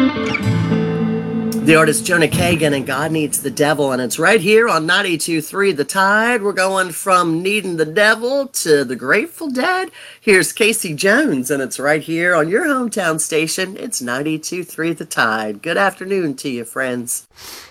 The artist Jonah Kagan and God Needs the Devil, and it's right here on 92.3 The Tide. We're going from Needing the Devil to the Grateful Dead. Here's Casey Jones, and it's right here on your hometown station. It's 92.3 The Tide. Good afternoon to you, friends.